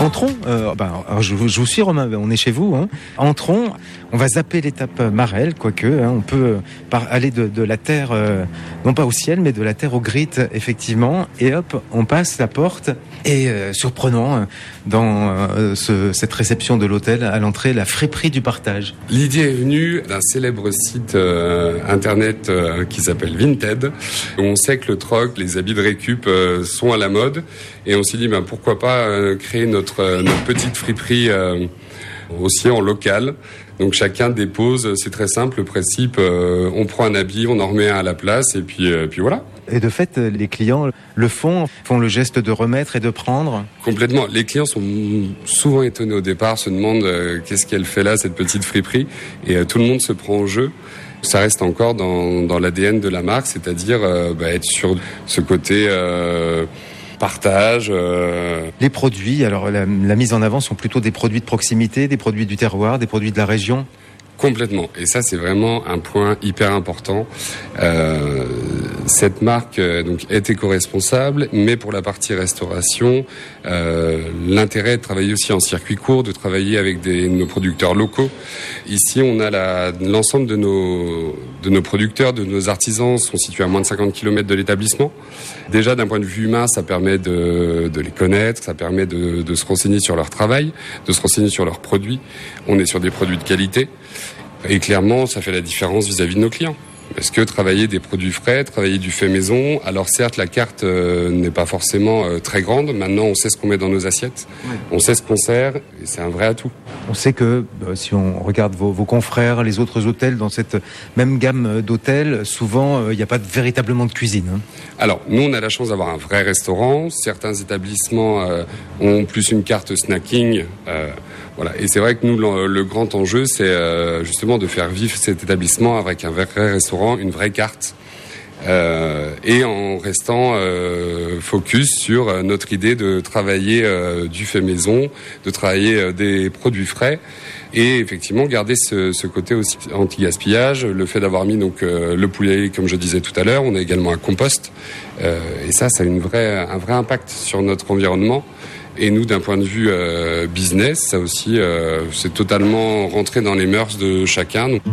Entrons, je vous suis Romain, on est chez vous. Hein. Entrons, on va zapper l'étape Marel, quoique on peut aller de la terre, non pas au ciel, mais de la terre au grit, effectivement. Et hop, on passe la porte. Et surprenant, dans cette réception de l'hôtel, à l'entrée, la friperie du partage. L'idée est venue d'un célèbre site internet qui s'appelle Vinted. On sait que le troc, les habits de récup sont à la mode. Et on s'est dit, pourquoi pas créer notre petite friperie aussi en local. Donc chacun dépose, c'est très simple, le principe, on prend un habit, on en remet un à la place et puis voilà. Et de fait, les clients font le geste de remettre et de prendre. Complètement. Les clients sont souvent étonnés au départ, se demandent qu'est-ce qu'elle fait là, cette petite friperie. Et tout le monde se prend au jeu. Ça reste encore dans l'ADN de la marque, c'est-à-dire être sur ce côté partage. Les produits, alors la mise en avant sont plutôt des produits de proximité, des produits du terroir, des produits de la région. Complètement. Et ça, c'est vraiment un point hyper important. Cette marque donc est éco-responsable, mais pour la partie restauration, l'intérêt est de travailler aussi en circuit court, de travailler avec nos producteurs locaux. Ici, on a l'ensemble de nos producteurs, de nos artisans sont situés à moins de 50 km de l'établissement. Déjà, d'un point de vue humain, ça permet de les connaître, ça permet de se renseigner sur leur travail, de se renseigner sur leurs produits. On est sur des produits de qualité. Et clairement, ça fait la différence vis-à-vis de nos clients. Parce que travailler des produits frais, travailler du fait maison, alors certes, la carte n'est pas forcément très grande. Maintenant, on sait ce qu'on met dans nos assiettes, on sait ce qu'on sert, et c'est un vrai atout. On sait que, si on regarde vos confrères, les autres hôtels, dans cette même gamme d'hôtels, souvent, il n'y a pas véritablement de cuisine. Hein. Alors, nous, on a la chance d'avoir un vrai restaurant. Certains établissements ont plus une carte snacking. Voilà. Et c'est vrai que nous, le grand enjeu, c'est justement de faire vivre cet établissement avec un vrai restaurant, une vraie carte, et en restant focus sur notre idée de travailler du fait maison, de travailler des produits frais, et effectivement garder ce côté aussi anti-gaspillage, le fait d'avoir mis donc le poulet, comme je disais tout à l'heure. On a également un compost, et ça a un vrai impact sur notre environnement. Et nous, d'un point de vue business, ça aussi, c'est totalement rentré dans les mœurs de chacun. Donc...